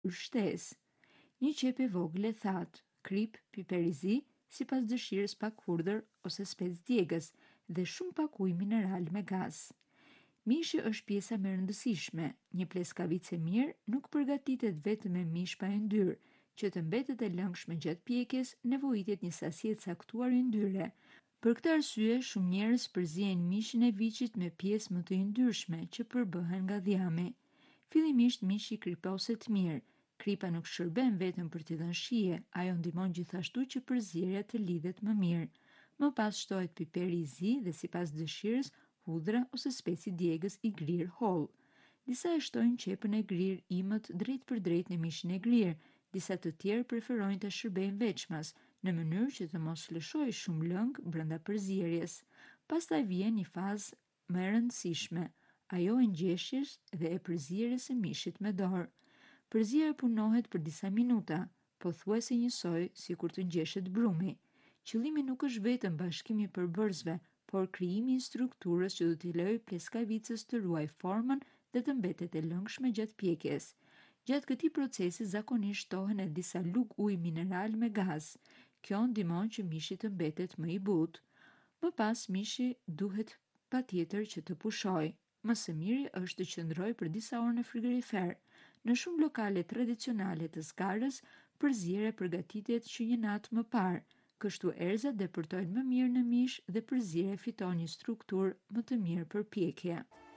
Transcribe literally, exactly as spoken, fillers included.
shtesë. Një qep e vogël e thatë, krip, piper i zi, sipas dëshirës pak hudhër ose spec djegës dhe shumë pak ujë mineral me gaz. Mishi është pjesa më e rëndësishme. Një pleskavicë e mirë nuk përgatitet vetëm me mish pa yndyr, që të mbetet e lëngshme gjatë pjekjes, nevojitet një sasi e caktuar yndyre. Për këtë arsye, shumë njerëz përziejnë mishin e viçit me pjesë më të yndyrshme që përbëhen nga dhjami. Fillimisht mishi kriposet mirë. Kripa nuk shërben vetëm për t'i dhënë shije, ajo ndihmon gjithashtu që përzierja të lidhet më mirë. Më pas shtohet piperi i zi dhe sipas dëshirës hudhra ose speci djegës i grirë holl. Disa e shtojnë qepën e grirë imët drejt për drejt në mishin e grirë, disa të tjerë preferojnë të shërbejnë veçmas, në mënyrë që të mos lëshojë shumë lëng brenda përzierjes. Pastaj vjen një fazë më e rëndësishme, ajo e ngjeshjes dhe e përzierjes së mishit me dorë. Përzierja punohet për disa minuta, pothuajse njësoj si kur të ngjeshet brumi. Qëllimi nuk është vetëm bashkimi i përbërësve, por krijimi i strukturës që do t'i lejojë pleskavicës të ruajë formën dhe të mbetet e lëngshme gjatë pjekjes. Gjatë këtij procesi zakonisht shtohen edhe disa lugë ujë mineral me gaz. Kjo ndihmon që mishi të mbetet më i butë. Më pas mishi duhet patjetër që të pushojë. Më së miri është të qëndrojë për disa orë në frigorifer. Në shumë lokale tradicionale të zgarrës, përzierja përgatitet që një natë më parë. Kështu erëzat depërtojnë më mirë në mish dhe përzierja fiton një strukturë më të mirë për pjekje.